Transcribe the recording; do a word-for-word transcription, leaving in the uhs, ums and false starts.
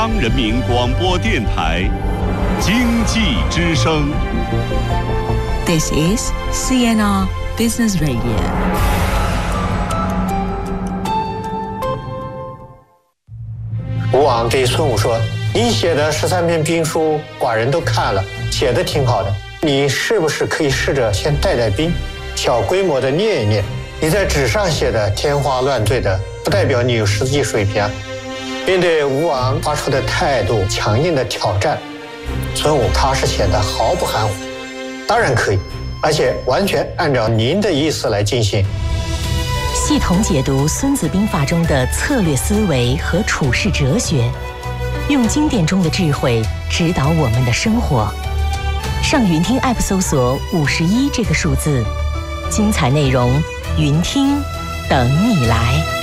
中央人民广播电台经济之声。 This is C N R Business Radio。 吴王对孙武说：“你写的十三篇兵书，寡人都看了，写的挺好的。你是不是可以试着先带带兵，小规模的练一练？你在纸上写的天花乱坠的，不代表你有实际水平啊。”面对吴王发出的态度强硬的挑战，孙武他是显得毫不含糊。当然可以，而且完全按照您的意思来进行。 系统解读《孙子兵法》中的策略思维和处世哲学，用经典中的智慧指导我们的生活。上云听 App 搜索五十一这个数字，精彩内容，云听等你来。